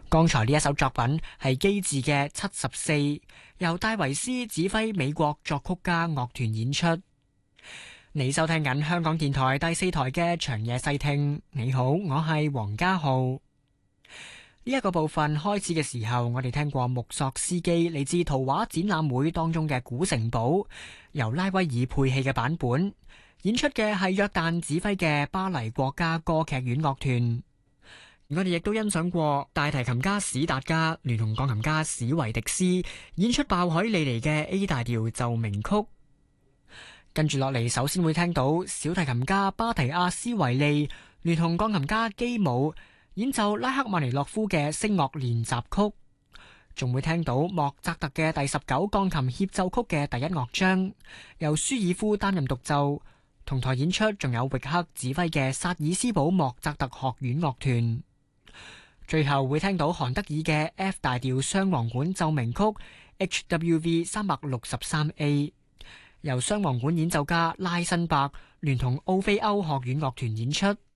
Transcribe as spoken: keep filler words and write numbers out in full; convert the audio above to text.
剛才呢一首作品係基治嘅七十四，由戴維斯指揮美國作曲家樂團演出。你收聽緊香港電台第四台嘅長夜細聽。你好，我係黃家浩。呢、這、一個部分開始嘅時候，我哋聽過木索斯基嚟自圖畫展覽會當中嘅古城堡，由拉威爾配器嘅版本。演出嘅係約旦指揮嘅巴黎國家歌劇院樂團。我哋亦都欣賞過大提琴家史達加聯同鋼琴家史維迪斯演出鮑海利尼嘅 A 大調奏鳴曲。跟住落嚟，首先會聽到小提琴家巴提亞斯維利聯同鋼琴家基姆演奏拉克曼尼諾夫嘅聲樂練習曲，仲會聽到莫扎特嘅第十九鋼琴協奏曲嘅第一樂章，由舒爾夫擔任獨奏。同台演出仲有域克指揮嘅薩爾斯堡莫扎特學院樂團。最後會聽到韓德爾嘅 F 大調雙簧管奏鳴曲 H W V 三百六十三 A， 由雙簧管演奏家拉辛伯聯同奧菲歐學院樂團演出。